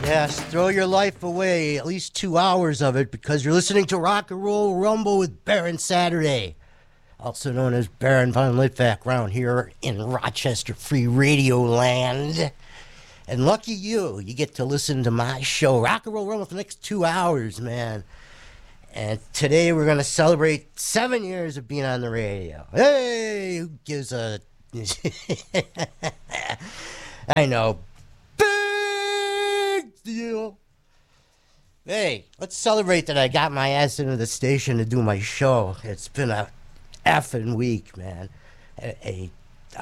Yes, throw your life away, at least 2 hours of it, because you're listening to Rock and Roll Rumble with Baron Saturday, also known as Baron Von Litvak, around here in Rochester Free Radio Land. And lucky you get to listen to my show, Rock and Roll Rumble, for the next 2 hours, man. And today we're going to celebrate 7 years of being on the radio. Hey, who gives a... I know. Big deal. Hey, let's celebrate that I got my ass into the station to do my show. It's been a effing week, man. I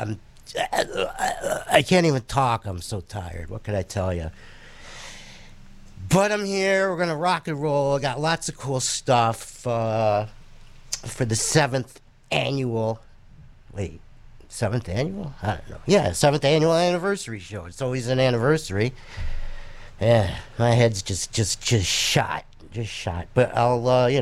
can't even talk. I'm so tired. What can I tell you? But I'm here. We're going to rock and roll. I got lots of cool stuff for the 7th annual... Wait. 7th annual? I don't know. Yeah, 7th annual anniversary show. It's always an anniversary. Yeah, my head's just shot. Just shot. But I'll,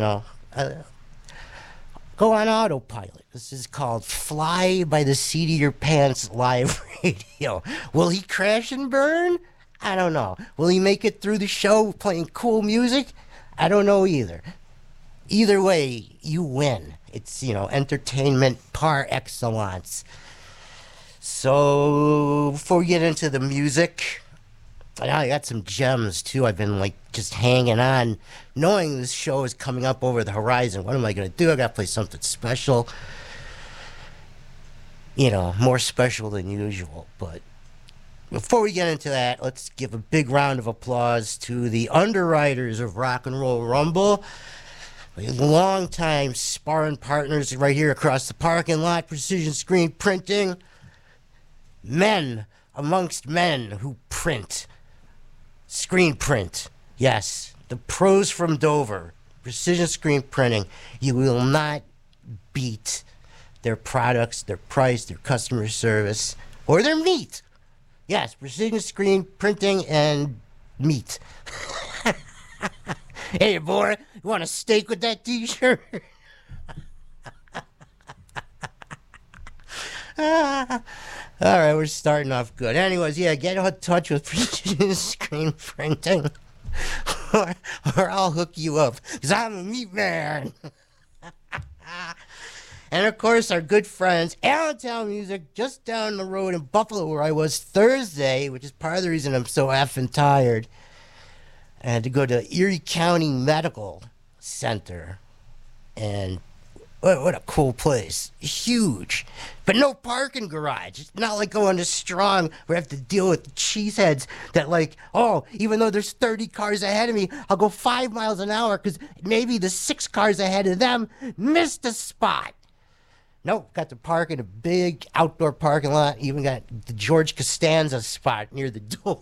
go on autopilot. This is called Fly by the Seat of Your Pants live radio. Will he crash and burn? I don't know. Will he make it through the show playing cool music? I don't know either. Either way, you win. It's, entertainment par excellence. So, before we get into the music, I got some gems, too. I've been, just hanging on, knowing this show is coming up over the horizon. What am I going to do? I got to play something special. More special than usual. But before we get into that, let's give a big round of applause to the underwriters of Rock and Roll Rumble. Long-time sparring partners right here across the parking lot, Precision Screen Printing. Men amongst men who print. Screen print. Yes, the pros from Dover. Precision Screen Printing. You will not beat their products, their price, their customer service, or their meat. Yes, Precision Screen Printing and meat. Hey, boy, you want a steak with that t-shirt? All right, we're starting off good. Anyways, yeah, get in touch with Precision Screen Printing, or I'll hook you up, because I'm a meat man. And, of course, our good friends, Allentown Music, just down the road in Buffalo, where I was Thursday, which is part of the reason I'm so effing tired. I had to go to Erie County Medical Center, and what a cool place. Huge, but no parking garage. It's not like going to Strong where I have to deal with the cheeseheads that even though there's 30 cars ahead of me, I'll go 5 miles an hour because maybe the 6 cars ahead of them missed a spot. Nope, got to park in a big outdoor parking lot. Even got the George Costanza spot near the door.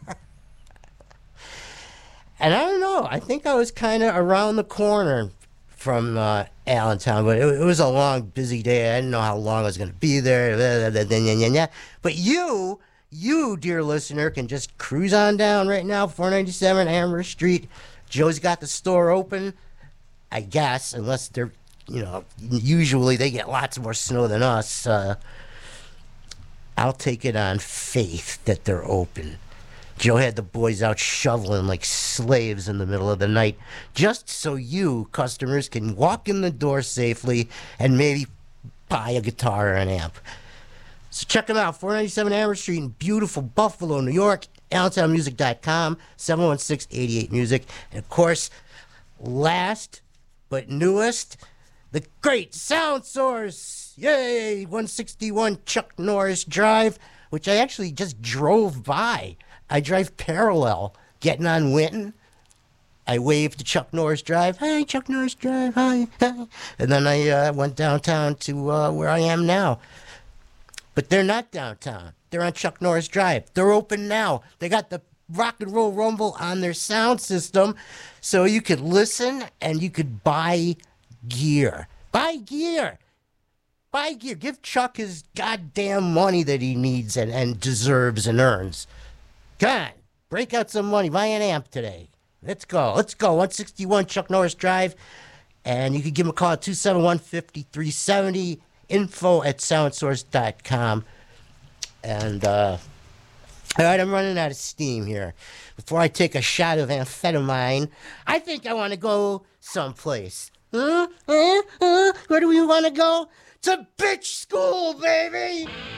And I don't know, I think I was kind of around the corner from Allentown, but it was a long, busy day. I didn't know how long I was going to be there. But you, dear listener, can just cruise on down right now, 497 Amherst Street. Joe's got the store open, I guess, unless they're, usually they get lots more snow than us. I'll take it on faith that they're open. Joe had the boys out shoveling like slaves in the middle of the night, just so you, customers, can walk in the door safely and maybe buy a guitar or an amp. So check them out, 497 Amherst Street in beautiful Buffalo, New York, AllentownMusic.com, 716-88-MUSIC. And, of course, last but newest, the great Sound Source. Yay! 161 Chuck Norris Drive, which I actually just drove by. I drive parallel, getting on Winton. I waved to Chuck Norris Drive. Hey, Chuck Norris Drive, hi. And then I went downtown to where I am now. But they're not downtown. They're on Chuck Norris Drive. They're open now. They got the Rock and Roll Rumble on their sound system, so you could listen and you could buy gear. Buy gear. Buy gear. Give Chuck his goddamn money that he needs and deserves and earns. Come on, break out some money. Buy an amp today. Let's go. 161 Chuck Norris Drive. And you can give him a call at 271-5370. Info@soundsource.com. And All right, I'm running out of steam here. Before I take a shot of amphetamine, I think I want to go someplace. Where do we want to go? To bitch school, baby!